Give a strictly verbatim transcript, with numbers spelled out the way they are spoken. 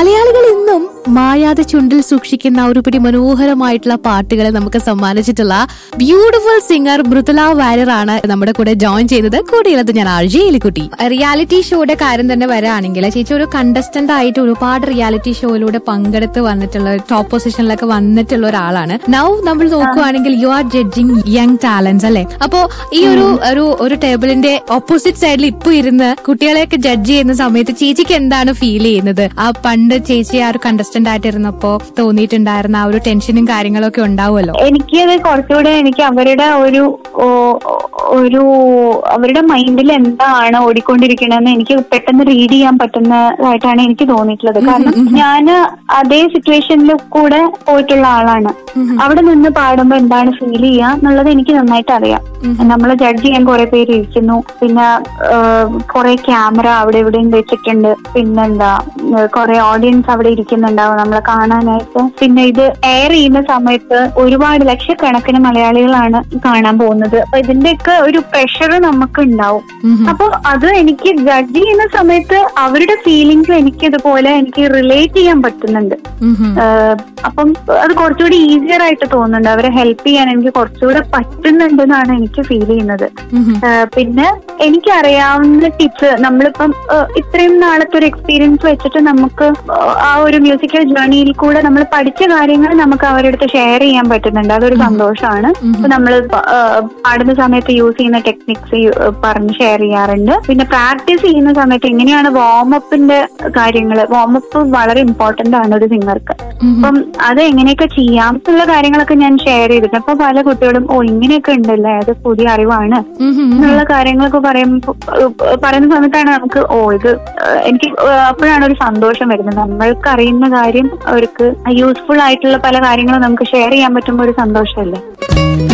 മലയാളികൾ ഇന്നും മായാതെ ചുണ്ടിൽ സൂക്ഷിക്കുന്ന ഒരു പിടി മനോഹരമായിട്ടുള്ള പാട്ടുകളെ നമുക്ക് സമ്മാനിച്ചിട്ടുള്ള ബ്യൂട്ടിഫുൾ സിംഗർ മൃദുല വാര്യർ ആണ് നമ്മുടെ കൂടെ ജോയിൻ ചെയ്തത്. കൂടെയുള്ളത് ഞാൻ ആർജെ എലിക്കുട്ടി. റിയാലിറ്റി ഷോയുടെ കാര്യം തന്നെ വരാണെങ്കിൽ ചേച്ചി ഒരു കണ്ടസ്റ്റന്റ് ആയിട്ട് ഒരുപാട് റിയാലിറ്റി ഷോയിലൂടെ പങ്കെടുത്ത് വന്നിട്ടുള്ള ടോപ്പ് പൊസിഷനിലൊക്കെ വന്നിട്ടുള്ള ഒരാളാണ്. നൗ നമ്മൾ നോക്കുവാണെങ്കിൽ you are judging young talents അല്ലെ. അപ്പോ ഈ ഒരു ഒരു ഒരു ടേബിളിന്റെ ഓപ്പോസിറ്റ് സൈഡിൽ ഇപ്പൊ ഇരുന്ന് കുട്ടികളെയൊക്കെ ജഡ്ജ് ചെയ്യുന്ന സമയത്ത് ചേച്ചിക്ക് എന്താണ് ഫീൽ ചെയ്യുന്നത്? ആ പണ്ട് ചേച്ചി ആ ഒരു കണ്ടസ്റ്റന്റ് ആയിട്ടിരുന്നപ്പോ തോന്നിയിട്ടുണ്ടായിരുന്ന ആ ഒരു ടെൻഷനും കാര്യങ്ങളൊക്കെ ഉണ്ടാവുമല്ലോ. എനിക്കത് കുറച്ചുകൂടെ എനിക്ക് അവരുടെ ഒരു ഒരു അവരുടെ മൈൻഡിൽ എന്താണ് ഓടിക്കൊണ്ടിരിക്കണമെന്ന് എനിക്ക് പെട്ടെന്ന് റീഡ് ചെയ്യാൻ പറ്റുന്നതായിട്ടാണ് എനിക്ക് തോന്നിയിട്ടുള്ളത്. കാരണം ഞാൻ അതേ സിറ്റുവേഷനിൽ കൂടെ പോയിട്ടുള്ള ആളാണ്. അവിടെ നിന്ന് പാടുമ്പോ എന്താണ് ഫീൽ ചെയ്യുക എന്നുള്ളത് എനിക്ക് നന്നായിട്ട് അറിയാം. നമ്മളെ ജഡ്ജ് ചെയ്യാൻ കുറെ പേര് ഇരിക്കുന്നു, പിന്നെ കുറെ ക്യാമറ അവിടെ ഇവിടെയും വെച്ചിട്ടുണ്ട്, പിന്നെന്താ കുറെ ഓഡിയൻസ് അവിടെ ഇരിക്കുന്നുണ്ടാവും നമ്മളെ കാണാനായിട്ട്. പിന്നെ ഇത് എയർ ചെയ്യുന്ന സമയത്ത് ഒരുപാട് ലക്ഷക്കണക്കിന് മലയാളികളാണ് കാണാൻ പോകുന്നത്. അപ്പൊ ഇതിന്റെയൊക്കെ ഒരു പ്രഷർ നമുക്ക് ഉണ്ടാവും. അപ്പൊ അത് എനിക്ക് ജഡ്ജ് ചെയ്യുന്ന സമയത്ത് അവരുടെ ഫീലിങ്സ് എനിക്ക് ഇതുപോലെ എനിക്ക് റിലേറ്റ് ചെയ്യാൻ പറ്റുന്നുണ്ട്. അപ്പം അത് കുറച്ചുകൂടി ഈസിയർ ആയിട്ട് തോന്നുന്നുണ്ട്. അവരെ ഹെൽപ്പ് ചെയ്യാൻ എനിക്ക് കുറച്ചുകൂടെ പറ്റുന്നുണ്ടെന്നാണ് എനിക്ക് ഫീൽ ചെയ്യുന്നത്. പിന്നെ എനിക്കറിയാവുന്ന ടിപ്സ് നമ്മളിപ്പം ഇത്രയും നാളത്തെ ഒരു എക്സ്പീരിയൻസ് വെച്ചിട്ട് നമുക്ക് ആ ഒരു മ്യൂസിക്കൽ ജേർണിയിൽ കൂടെ നമ്മൾ പഠിച്ച കാര്യങ്ങൾ നമുക്ക് അവരുടെ അടുത്ത് ഷെയർ ചെയ്യാൻ പറ്റുന്നുണ്ട്. അതൊരു സന്തോഷമാണ്. ഇപ്പൊ നമ്മൾ പാടുന്ന സമയത്ത് യൂസ് ചെയ്യുന്ന ടെക്നിക്സ് പറഞ്ഞ് ഷെയർ ചെയ്യാറുണ്ട്. പിന്നെ പ്രാക്ടീസ് ചെയ്യുന്ന സമയത്ത് എങ്ങനെയാണ് വാമപ്പിന്റെ കാര്യങ്ങള്, വാമപ്പ് വളരെ ഇമ്പോർട്ടന്റ് ആണ് ഒരു സിംഗർക്ക്. അപ്പം അത് എങ്ങനെയൊക്കെ ചെയ്യാം എന്നുള്ള കാര്യങ്ങളൊക്കെ ഞാൻ ഷെയർ ചെയ്തിട്ടുണ്ട്. അപ്പൊ പല കുട്ടികളും ഓ ഇങ്ങനെയൊക്കെ ഉണ്ടല്ലേ, അത് പുതിയ അറിവാണ് എന്നുള്ള കാര്യങ്ങളൊക്കെ പറയുമ്പോ പറയുന്ന സമയത്താണ് നമുക്ക് ഓ ഇത് എനിക്ക് അപ്പോഴാണ് ഒരു സന്തോഷം വരുന്നത്. നമ്മൾക്ക് അറിയുന്ന കാര്യം അവർക്ക് യൂസ്ഫുൾ ആയിട്ടുള്ള പല കാര്യങ്ങളും നമുക്ക് ഷെയർ ചെയ്യാൻ പറ്റുമ്പോൾ ഒരു സന്തോഷമല്ലേ.